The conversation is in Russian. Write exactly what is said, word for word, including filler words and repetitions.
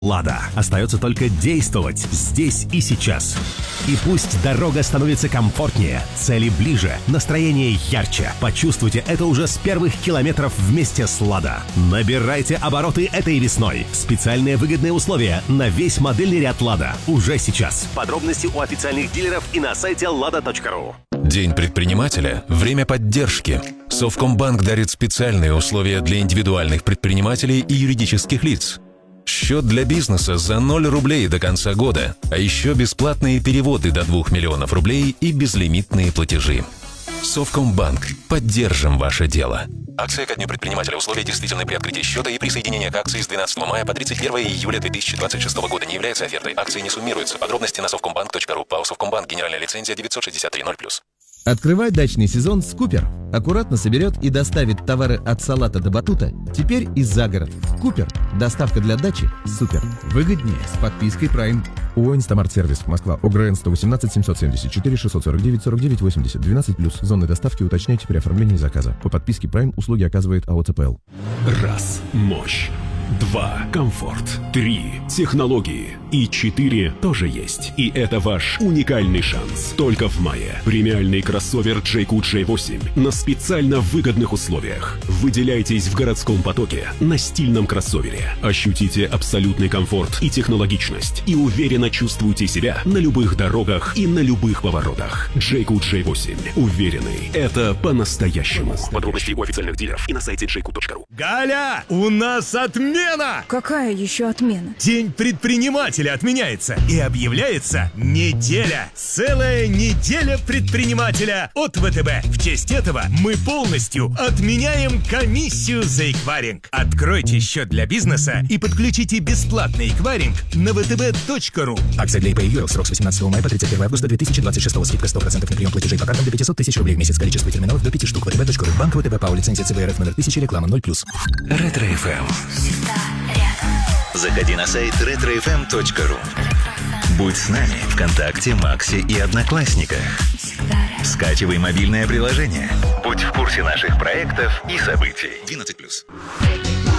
Лада. Остается только действовать здесь и сейчас. И пусть дорога становится комфортнее, цели ближе, настроение ярче. Почувствуйте это уже с первых километров вместе с Лада. Набирайте обороты этой весной. Специальные выгодные условия на весь модельный ряд Лада уже сейчас. Подробности у официальных дилеров и на сайте лада точка ру. День предпринимателя – время поддержки. Совкомбанк дарит специальные условия для индивидуальных предпринимателей и юридических лиц. Счет для бизнеса за ноль рублей до конца года, а еще бесплатные переводы до двух миллионов рублей и безлимитные платежи. Совкомбанк. Поддержим ваше дело. Акция ко дню предпринимателя. Условия действительны при открытии счета и присоединение к акции с двенадцатого мая по тридцать первое июля две тысячи двадцать шестого года не является офертой. Акции не суммируются. Подробности на совкомбанк точка ру. ПАО «Совкомбанк». Генеральная лицензия девятьсот шестьдесят три ноль плюс. Открывай дачный сезон с Купер. Аккуратно соберет и доставит товары от салата до батута. Теперь и за город. Купер. Доставка для дачи супер. Выгоднее с подпиской Prime. ООО «Инстамарт-сервис», Москва, ОГРН сто восемнадцать семьсот семьдесят четыре шестьсот сорок девять сорок девять восемьдесят, двенадцать плюс. Зоны доставки уточняйте при оформлении заказа. По подписке Prime услуги оказывает АО ЦПЛ. Раз. Мощь. Два. Комфорт. Три. Технологии. И четыре тоже есть. И это ваш уникальный шанс. Только в мае. Премиальный кроссовер джей кью джей восемь на специально выгодных условиях. Выделяйтесь в городском потоке на стильном кроссовере. Ощутите абсолютный комфорт и технологичность. И уверенно чувствуйте себя на любых дорогах и на любых поворотах. джей кью джей восемь. Уверенный. Это по-настоящему. Подробности у официальных дилеров и на сайте джей кью точка ру. Галя, у нас отмена! Какая еще отмена? День предпринимателя отменяется и объявляется неделя. Целая неделя предпринимателя от ВТБ. В честь этого мы полностью отменяем комиссию за эквайринг. Откройте счет для бизнеса и подключите бесплатный эквайринг на вэ тэ бэ точка ру. Акция для ай пи ю эл. Срок с восемнадцатого мая по тридцать первое августа две тысячи двадцать шестого. Скидка сто процентов на прием платежей по картам до пятьсот тысяч рублей в месяц. Количество терминалов до пяти штук. вэ тэ бэ точка ру. Банк ВТБ. ПАО. Лицензия ЦБ РФ номер тысяча. Реклама ноль плюс. Ретро-эф эм. Заходи на сайт ретро эф эм точка ру. Будь с нами ВКонтакте, Максе и Одноклассниках. Скачивай мобильное приложение. Будь в курсе наших проектов и событий. двенадцать плюс.